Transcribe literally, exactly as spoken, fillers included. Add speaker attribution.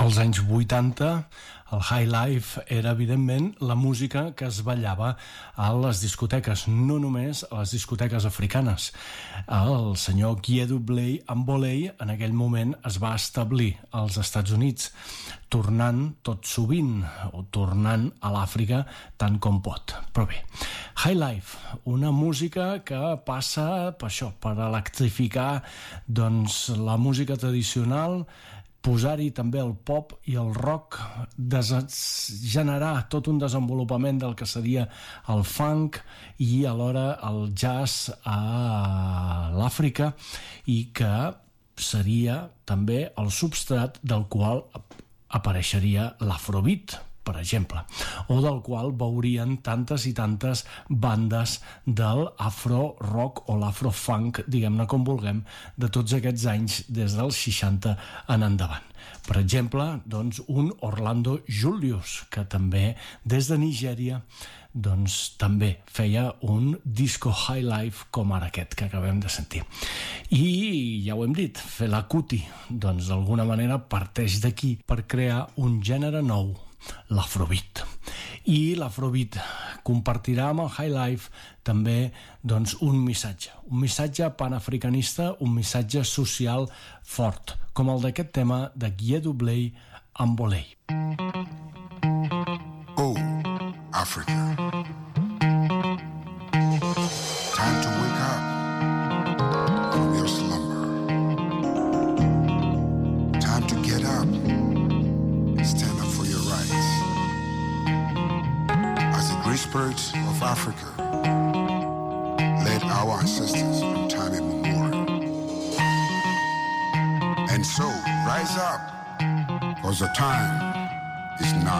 Speaker 1: als anys vuitanta el high life era evidentment la música que es ballava a les discoteques, no només a les discoteques africanes. El senyor Guy Amboley en aquell moment es va establir als Estats Units, tornant tot sovint o tornant a l'Àfrica tant com pot. Però bé, high life, una música que passa per això, per electrificar doncs, la música tradicional, posar-hi també el pop i el rock, generar tot un desenvolupament del que seria el funk i alhora el jazz a l'Àfrica, i que seria també el substrat del qual apareixeria l'afrobeat, per exemple, o del qual veurien tantes i tantes bandes del afro-rock o l'afro-funk, diguem-ne com vulguem, de tots aquests anys des dels seixanta en endavant. Per exemple, doncs, un Orlando Julius, que també des de Nigèria doncs, també feia un disco high life com ara aquest que acabem de sentir. I ja ho hem dit, Fela Kuti, doncs d'alguna manera parteix d'aquí per crear un gènere nou, l'afrobeat. I l'afrobeat compartirà amb el high life també doncs, un missatge, un missatge panafricanista, un missatge social fort, com el d'aquest tema de Guy Amboley.
Speaker 2: Oh, Africa. Time to wake up from your slumber. Time to get up and stand up for your rights. As the great spirits of Africa led our ancestors from time immemorial. And so, rise up, because the time is now.